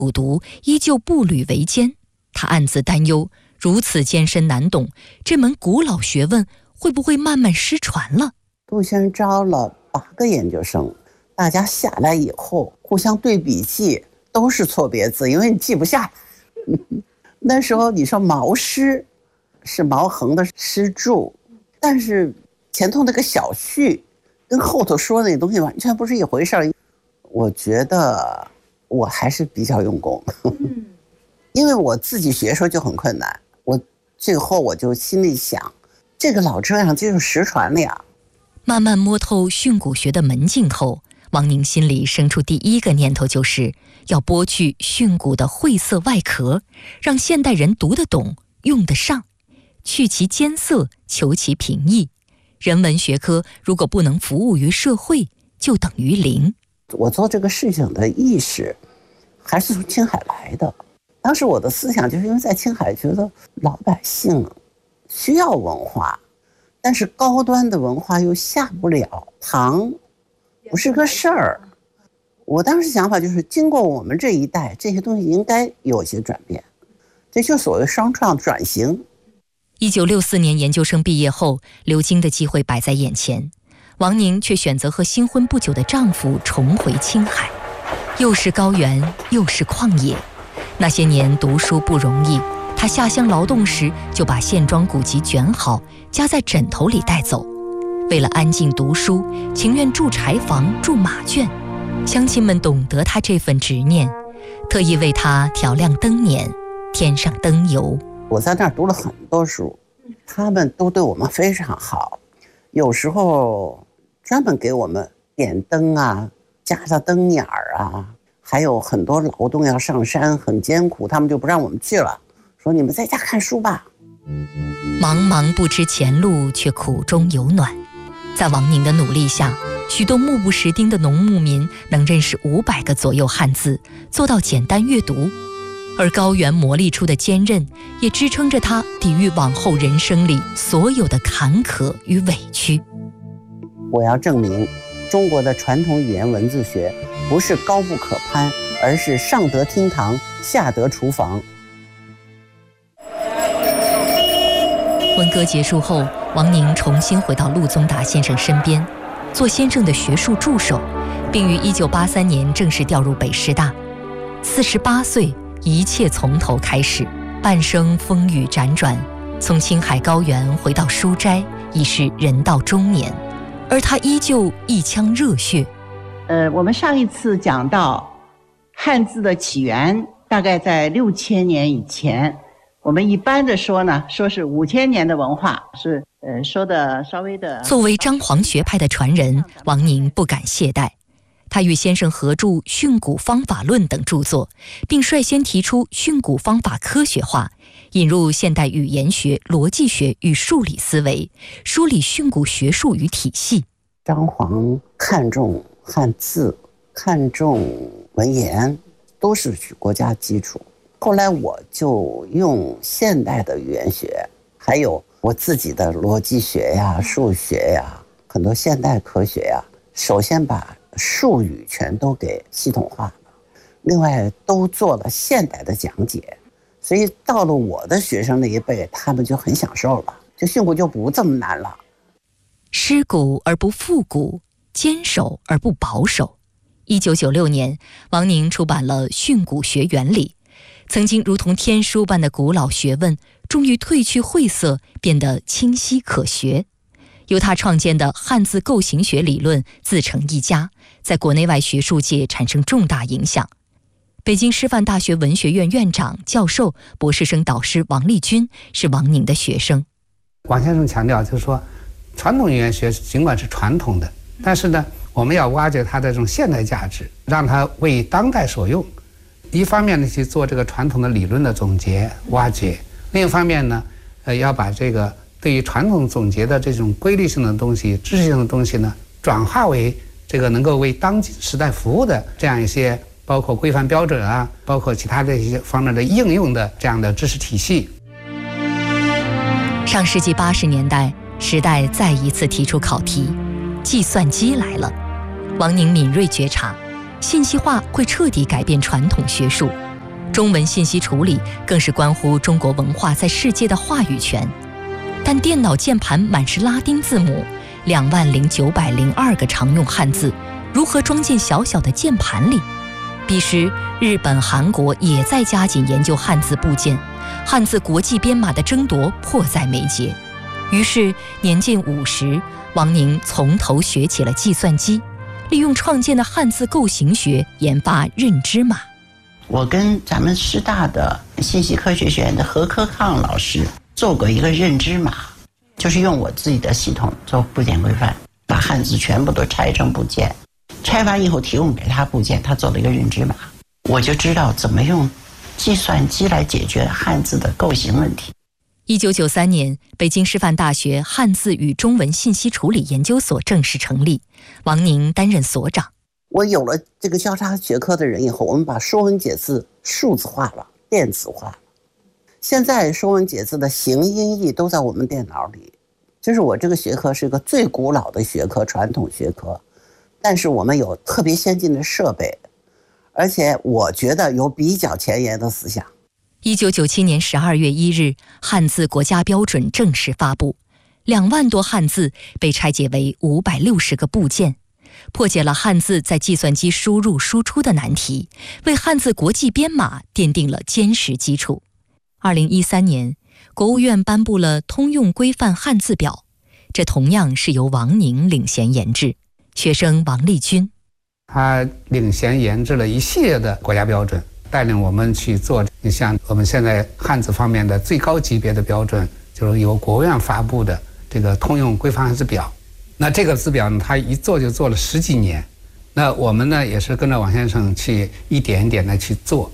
苦读依旧步履维艰。他暗自担忧，如此艰深难懂，这门古老学问会不会慢慢失传了？ 杜先生招了8个研究生，大家下来以后互相对笔记，都是错别字，因为你记不下来。那时候你说毛诗是毛衡的诗注，但是前头那个小序跟后头说那东西完全不是一回事儿。我觉得我还是比较用功，因为我自己学时候就很困难，最后我就心里想，这个老这样就是实传了呀。 慢慢摸透训诂学的门径后，王宁心里生出第一个念头，就是要剥去训诂的晦涩外壳，让现代人读得懂、用得上，去其艰涩，求其平易。人文学科如果不能服务于社会，就等于零。 我做这个事情的意识还是从青海来的。当时我的思想就是因为在青海觉得老百姓需要文化，但是高端的文化又下不了堂，不是个事儿。我当时想法就是经过我们这一代，这些东西应该有些转变，这就所谓双创转型。 1964年研究生毕业后，留京的机会摆在眼前，王宁却选择和新婚不久的丈夫重回青海，又是高原，又是旷野。那些年读书不容易，她下乡劳动时就把线装古籍卷好，夹在枕头里带走。为了安静读书，情愿住柴房，住马圈。乡亲们懂得她这份执念，特意为她调亮灯辇，添上灯油。 我在那儿读了很多书，他们都对我们非常好，有时候专门给我们点灯啊，加上灯眼儿啊，还有很多劳动要上山，很艰苦，他们就不让我们去了，说你们在家看书吧。 茫茫不知前路，却苦中有暖。在王宁的努力下，许多目不识丁的农牧民能认识500个左右汉字，做到简单阅读。而高原磨砺出的坚韧，也支撑着他抵御往后人生里所有的坎坷与委屈。 我要证明，中国的传统语言文字学不是高不可攀，而是上得厅堂，下得厨房。 文革结束后，王宁重新回到陆宗达先生身边，做先生的学术助手，并于1983年正式调入北师大。48岁，一切从头开始，半生风雨辗转，从青海高原回到书斋，已是人到中年，而他依旧一腔热血。 我们上一次讲到汉字的起源，大概在6000年以前。我们一般的说呢，说是5000年的文化，是说的稍微的。 作为张黄学派的传人，王宁不敢懈怠。他与先生合著《训诂方法论》等著作，并率先提出训诂方法科学化，引入现代语言学、逻辑学与数理思维，梳理训诂学术与体系。 张黄看重汉字，看重文言，都是国家基础。后来我就用现代的语言学，还有我自己的逻辑学呀、数学呀，很多现代科学呀，首先把术语全都给系统化了，另外都做了现代的讲解，所以到了我的学生那一辈，他们就很享受了，就训诂就不这么难了。 失古而不复古，坚守而不保守。1996年，王宁出版了《训诂学原理》，曾经如同天书般的古老学问，终于褪去晦涩，变得清晰可学。由他创建的汉字构形学理论自成一家，在国内外学术界产生重大影响。北京师范大学文学院院长、教授、博士生导师王立军是王宁的学生。 王先生强调，就是说，传统语言学尽管是传统的，但是呢，我们要挖掘它的这种现代价值，让它为当代所用。一方面呢，去做这个传统的理论的总结挖掘；另一方面呢，要把这个对于传统总结的这种规律性的东西、知识性的东西呢，转化为这个能够为当今时代服务的这样一些，包括规范标准啊，包括其他的一些方面的应用的这样的知识体系。 上世纪80年代，时代再一次提出考题，计算机来了。王宁敏锐觉察，信息化会彻底改变传统学术， 中文信息处理更是关乎中国文化在世界的话语权。但电脑键盘满是拉丁字母，20902个常用汉字，如何装进小小的键盘里？彼时，日本、韩国也在加紧研究汉字部件，汉字国际编码的争夺迫在眉睫。于是，年近50，王宁从头学起了计算机，利用创建的汉字构型学研发认知码。 我跟咱们师大的信息科学学院的何科康老师做过一个认知码，就是用我自己的系统做部件规范，把汉字全部都拆成部件，拆完以后提供给他部件，他做了一个认知码，我就知道怎么用计算机来解决汉字的构型问题。 1993年，北京师范大学汉字与中文信息处理研究所正式成立，王宁担任所长。 我有了这个交叉学科的人以后，我们把说文解字数字化了，电子化了。现在说文解字的形音义都在我们电脑里。就是我这个学科是一个最古老的学科，传统学科，但是我们有特别先进的设备，而且我觉得有比较前沿的思想。 1997年12月1日，汉字国家标准正式发布，2万多汉字被拆解为560个部件，破解了汉字在计算机输入输出的难题，为汉字国际编码奠定了坚实基础。2013年，国务院颁布了通用规范汉字表，这同样是由王宁领衔研制，学生王立军。 他领衔研制了一系列的国家标准，带领我们去做像我们现在汉字方面的最高级别的标准，就是由国务院发布的这个通用规范汉字表。那这个字表呢，他一做就做了10几年，那我们呢也是跟着王先生去一点一点的去做。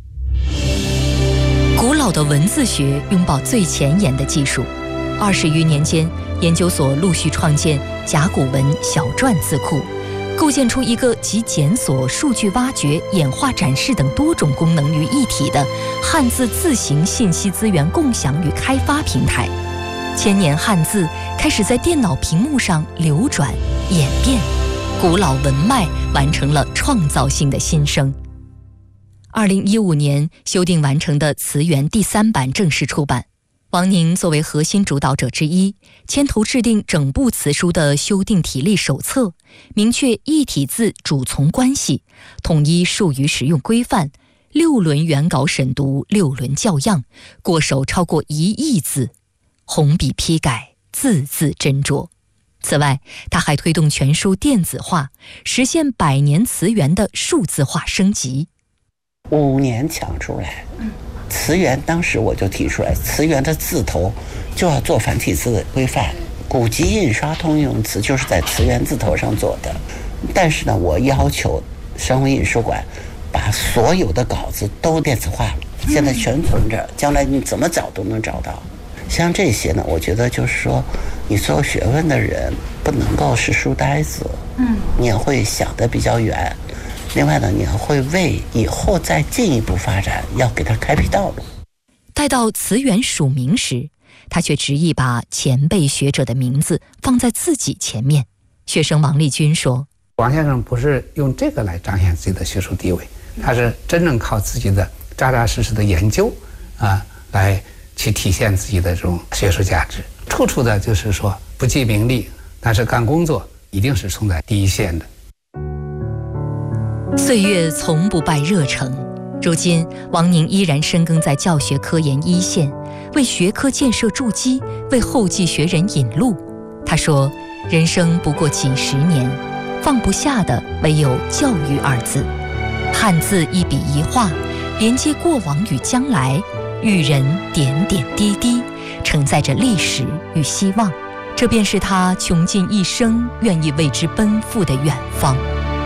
古老的文字学拥抱最前沿的技术，20余年间，研究所陆续创建甲骨文小篆字库，构建出一个集检索、数据挖掘、演化展示等多种功能于一体的汉字自行信息资源共享与开发平台。千年汉字开始在电脑屏幕上流转演变，古老文脉完成了创造性的新生。2015年修订完成的词源第3版正式出版，王宁作为核心主导者之一，牵头制定整部词书的修订体例手册，明确异体字主从关系，统一术语使用规范，6轮原稿审读，6轮校样，过手超过1亿字，红笔批改，字字斟酌。此外，他还推动全书电子化，实现100年词源的数字化升级。 5年抢出来，词源当时我就提出来，词源的字头就要做繁体字的规范，古籍印刷通用词就是在词源字头上做的。但是呢，我要求商务印书馆把所有的稿子都电子化了，现在全存着，将来你怎么找都能找到。像这些呢，我觉得就是说，你做学问的人不能够是书呆子，你也会想得比较远。另外呢，你会为以后再进一步发展要给他开辟道路。 待到词源署名时，他却执意把前辈学者的名字放在自己前面。学生王立军说， 王先生不是用这个来彰显自己的学术地位，他是真正靠自己的扎扎实实的研究来去体现自己的这种学术价值。处处的就是说不计名利，但是干工作一定是冲在第一线的。 岁月从不败热诚，如今王宁依然深耕在教学科研一线，为学科建设筑基，为后继学人引路。他说，人生不过几十年，放不下的唯有教育2字。汉字一笔一画，连接过往与将来，育人点点滴滴，承载着历史与希望。这便是他穷尽一生愿意为之奔赴的远方。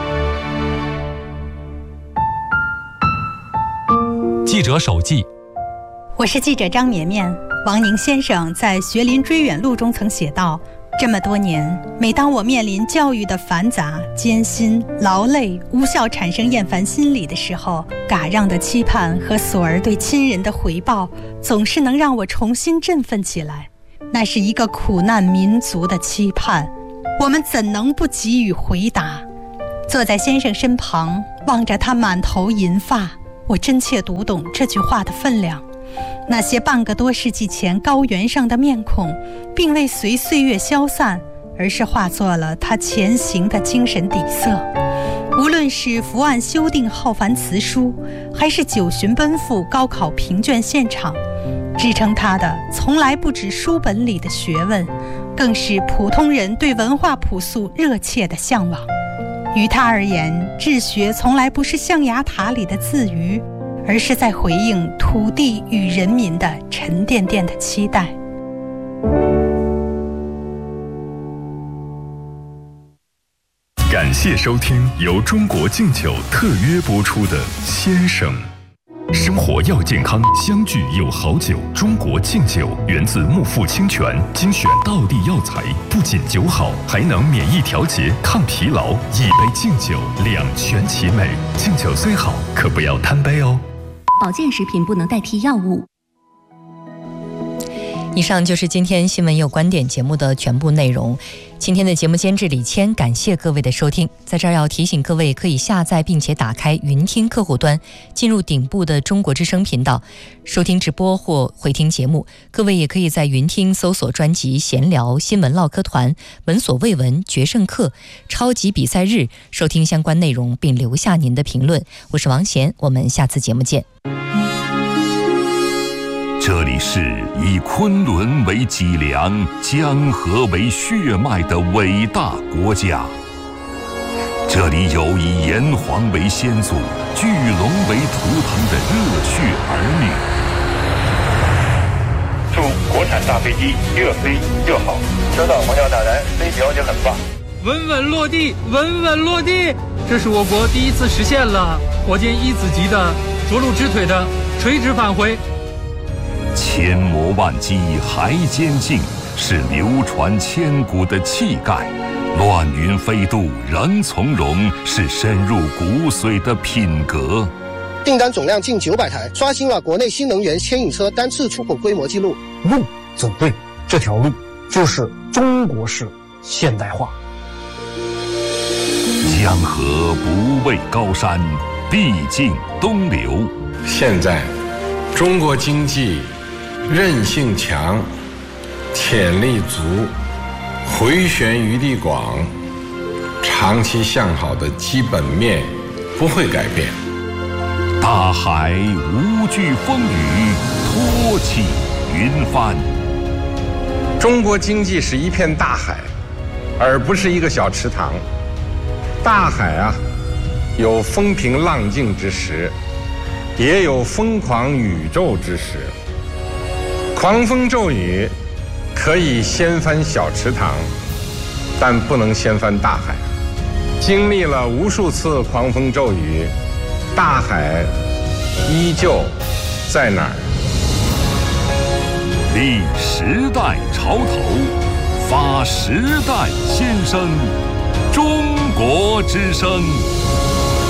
记者手记， 我是记者张绵绵。王宁先生在《学林追远录》中曾写道，这么多年，每当我面临教育的繁杂、艰辛、劳累、无效产生厌烦心理的时候，嘎让的期盼和索儿对亲人的回报，总是能让我重新振奋起来。那是一个苦难民族的期盼，我们怎能不给予回答？坐在先生身旁，望着他满头银发， 我真切读懂这句话的分量。那些半个多世纪前高原上的面孔，并未随岁月消散，而是化作了他前行的精神底色。无论是伏案修订浩繁辞书，还是九旬奔赴高考评卷现场，支撑他的从来不止书本里的学问，更是普通人对文化朴素热切的向往。于他而言，治学从来不是象牙塔里的自娱，而是在回应土地与人民的沉甸甸的期待。 感谢收听由中国敬酒特约播出的《先生》。生活要健康，相聚有好酒。中国敬酒源自木富清泉，精选道地药材，不仅酒好，还能免疫调节、抗疲劳。一杯敬酒，两全其美。敬酒虽好，可不要贪杯哦。 保健食品不能代替药物。 以上就是今天新闻有观点节目的全部内容。今天的节目监制李谦，感谢各位的收听。在这儿要提醒各位，可以下载并且打开云听客户端，进入顶部的中国之声频道，收听直播或回听节目。各位也可以在云听搜索专辑闲聊、新闻唠嗑团、闻所未闻、决胜课、超级比赛日，收听相关内容并留下您的评论。我是王贤，我们下次节目见。 这里是以昆仑为脊梁、江河为血脉的伟大国家。这里有以炎黄为先祖、巨龙为图腾的热血儿女。 祝国产大飞机越飞越好。收到，黄教导人，飞行就很棒。 稳稳落地，稳稳落地，这是我国第一次实现了火箭一子级的着陆支腿的垂直返回。 千磨万击还坚劲，是流传千古的气概；乱云飞渡仍从容，是深入骨髓的品格。 订单总量近900台，刷新了国内新能源牵引车单次出口规模记录。 路走对，这条路就是中国式现代化。 江河不畏高山，必尽东流。 现在，中国经济韧性强，潜力足，回旋余地广，长期向好的基本面不会改变。 大海无惧风雨，托起云帆。 中国经济是一片大海，而不是一个小池塘。大海啊，有风平浪静之时，也有疯狂宇宙之时。狂风骤雨可以掀翻小池塘，但不能掀翻大海。经历了无数次狂风骤雨，大海依旧在哪儿？ 立时代潮头，发时代先声，中国之声。